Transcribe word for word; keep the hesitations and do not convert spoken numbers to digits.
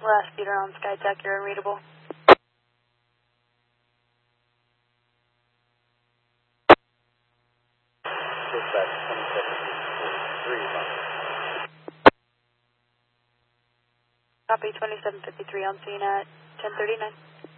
Last speeder on SkyTech, you're unreadable. Dispatch twenty-seven fifty-three. Copy twenty-seven fifty-three on scene at ten thirty-nine.